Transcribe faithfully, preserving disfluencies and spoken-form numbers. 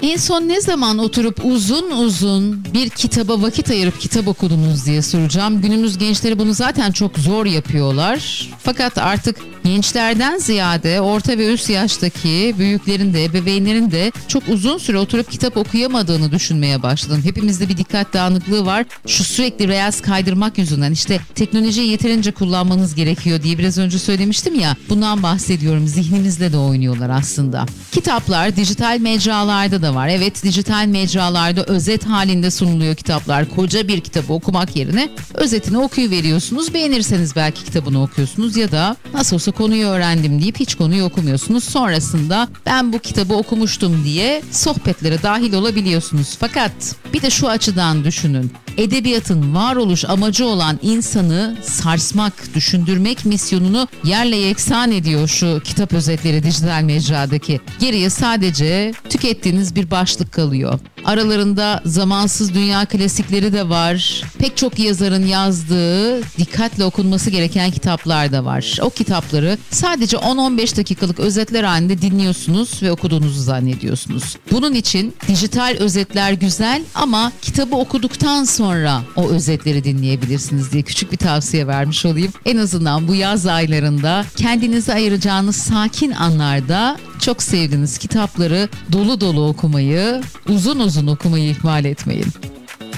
En son ne zaman oturup uzun uzun bir kitaba vakit ayırıp kitap okudunuz diye soracağım. Günümüz gençleri bunu zaten çok zor yapıyorlar. Fakat artık gençlerden ziyade orta ve üst yaştaki büyüklerin de ebeveynlerin de çok uzun süre oturup kitap okuyamadığını düşünmeye başladım. Hepimizde bir dikkat dağınıklığı var. Şu sürekli reels kaydırmak yüzünden işte teknolojiyi yeterince kullanmanız gerekiyor diye biraz önce söylemiştim ya. Bundan bahsediyorum. Zihnimizle de oynuyorlar aslında. Kitaplar dijital mecralarda da var. Evet, dijital mecralarda özet halinde sunuluyor kitaplar. Koca bir kitabı okumak yerine özetini okuyuveriyorsunuz. Beğenirseniz belki kitabını okuyorsunuz ya da nasıl olsa konuyu öğrendim deyip hiç konuyu okumuyorsunuz. Sonrasında ben bu kitabı okumuştum diye sohbetlere dahil olabiliyorsunuz. Fakat bir de şu açıdan düşünün. Edebiyatın varoluş amacı olan insanı sarsmak, düşündürmek misyonunu yerle yeksan ediyor şu kitap özetleri dijital mecradaki. Geriye sadece tükettiğiniz bir başlık kalıyor. Aralarında zamansız dünya klasikleri de var. Pek çok yazarın yazdığı, dikkatle okunması gereken kitaplar da var. O kitapları sadece on on beş dakikalık özetler halinde dinliyorsunuz ve okuduğunuzu zannediyorsunuz. Bunun için dijital özetler güzel ama kitabı okuduktan sonra o özetleri dinleyebilirsiniz diye küçük bir tavsiye vermiş olayım. En azından bu yaz aylarında kendinize ayıracağınız sakin anlarda çok sevdiğiniz kitapları dolu dolu okumayı, uzun uzun okumayı ihmal etmeyin.